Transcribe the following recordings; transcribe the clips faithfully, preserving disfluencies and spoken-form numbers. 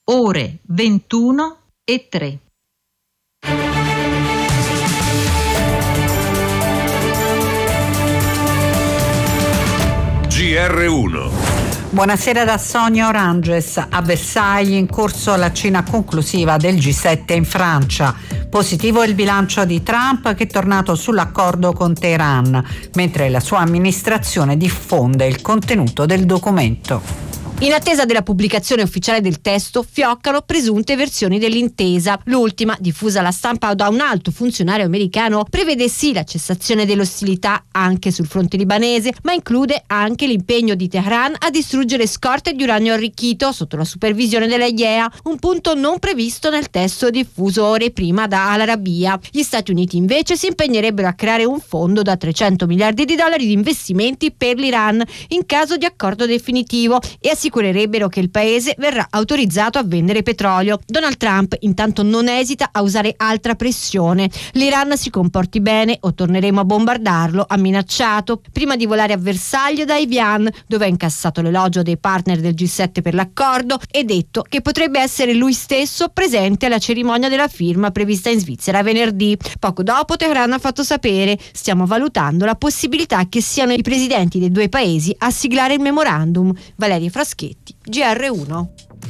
ore ventuno e tre. G R uno. Buonasera da Sonia Oranges. A Versailles in corso la cena conclusiva del G sette in Francia. Positivo il bilancio di Trump, che è tornato sull'accordo con Teheran, mentre la sua amministrazione diffonde il contenuto del documento. In attesa della pubblicazione ufficiale del testo, fioccano presunte versioni dell'intesa. L'ultima, diffusa alla stampa da un alto funzionario americano, prevede sì la cessazione delle ostilità anche sul fronte libanese, ma include anche l'impegno di Teheran a distruggere scorte di uranio arricchito sotto la supervisione della I E A, un punto non previsto nel testo diffuso ore prima da Al Arabiya. Gli Stati Uniti invece si impegnerebbero a creare un fondo da trecento miliardi di dollari di investimenti per l'Iran in caso di accordo definitivo e a assicurerebbero che il paese verrà autorizzato a vendere petrolio. Donald Trump intanto non esita a usare altra pressione. L'Iran si comporti bene o torneremo a bombardarlo, ha minacciato, prima di volare a Versailles da Evian, dove ha incassato l'elogio dei partner del G sette per l'accordo e detto che potrebbe essere lui stesso presente alla cerimonia della firma prevista in Svizzera venerdì. Poco dopo Teheran ha fatto sapere: stiamo valutando la possibilità che siano i presidenti dei due paesi a siglare il memorandum. Valeria Fraschetti, G R uno.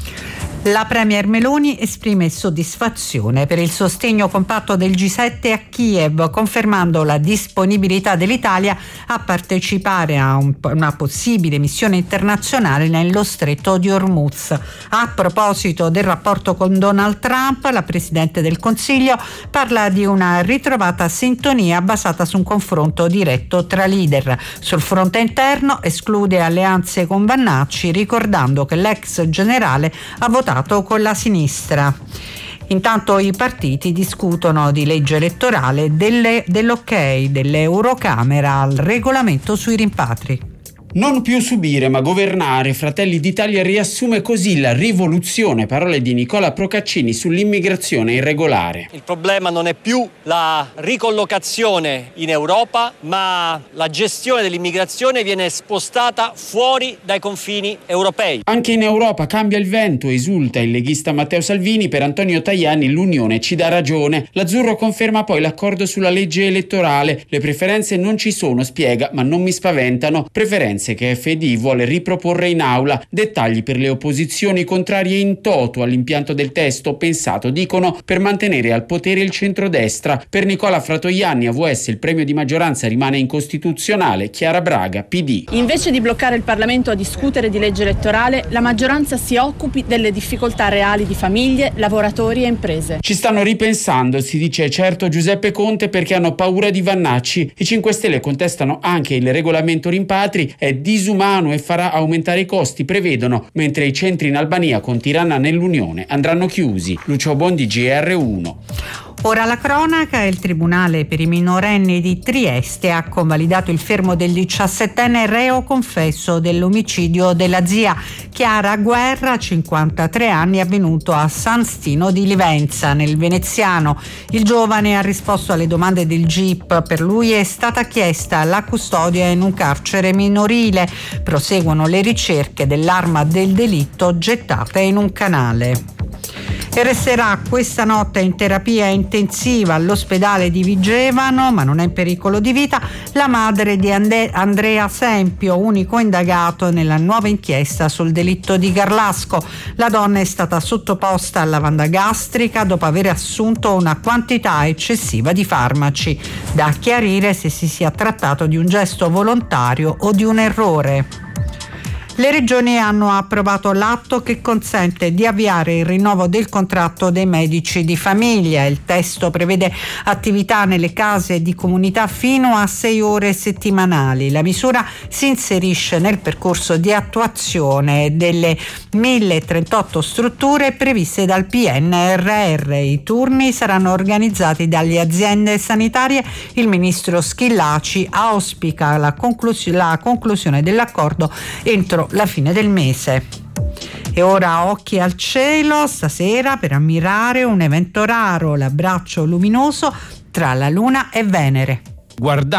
La premier Meloni esprime soddisfazione per il sostegno compatto del G sette a Kiev, confermando la disponibilità dell'Italia a partecipare a un, una possibile missione internazionale nello stretto di Hormuz. A proposito del rapporto con Donald Trump, la Presidente del Consiglio parla di una ritrovata sintonia basata su un confronto diretto tra leader. Sul fronte interno esclude alleanze con Vannacci, ricordando che l'ex generale ha votato con la sinistra. Intanto i partiti discutono di legge elettorale delle, dell'ok dell'Eurocamera al regolamento sui rimpatri. Non più subire ma governare, Fratelli d'Italia riassume così la rivoluzione, parole di Nicola Procaccini sull'immigrazione irregolare. Il problema non è più la ricollocazione in Europa, ma la gestione dell'immigrazione viene spostata fuori dai confini europei. Anche in Europa cambia il vento, esulta il leghista Matteo Salvini. Per Antonio Tajani l'Unione ci dà ragione. L'Azzurro conferma poi l'accordo sulla legge elettorale. Le preferenze non ci sono, spiega, ma non mi spaventano. Preferenze che F D vuole riproporre in aula. Dettagli per le opposizioni contrarie in toto all'impianto del testo, pensato, dicono, per mantenere al potere il centrodestra. Per Nicola Fratoianni, A V S, il premio di maggioranza rimane incostituzionale. Chiara Braga, P D. Invece di bloccare il Parlamento a discutere di legge elettorale, la maggioranza si occupi delle difficoltà reali di famiglie, lavoratori e imprese. Ci stanno ripensando, si dice certo Giuseppe Conte, perché hanno paura di Vannacci. I cinque Stelle contestano anche il regolamento rimpatri. È disumano e farà aumentare i costi, prevedono, mentre i centri in Albania con Tirana nell'Unione andranno chiusi. Lucio Bondi, G R uno. Ora la cronaca. Il Tribunale per i minorenni di Trieste ha convalidato il fermo del diciassettenne reo confesso dell'omicidio della zia Chiara Guerra, cinquantatré anni, avvenuto a San Stino di Livenza, nel Veneziano. Il giovane ha risposto alle domande del G I P. Per lui è stata chiesta la custodia in un carcere minorile. Proseguono le ricerche dell'arma del delitto gettata in un canale. E resterà questa notte in terapia intensiva all'ospedale di Vigevano, ma non è in pericolo di vita, la madre di Ande- Andrea Sempio, unico indagato nella nuova inchiesta sul delitto di Garlasco. La donna è stata sottoposta alla lavanda gastrica dopo aver assunto una quantità eccessiva di farmaci. Da chiarire se si sia trattato di un gesto volontario o di un errore. Le regioni hanno approvato l'atto che consente di avviare il rinnovo del contratto dei medici di famiglia. Il testo prevede attività nelle case di comunità fino a sei ore settimanali. La misura si inserisce nel percorso di attuazione delle mille trentotto strutture previste dal P N R R. I turni saranno organizzati dalle aziende sanitarie. Il ministro Schillaci auspica la, conclus- la conclusione dell'accordo entro la fine del mese. E ora occhi al cielo stasera per ammirare un evento raro, l'abbraccio luminoso tra la Luna e Venere. Guardate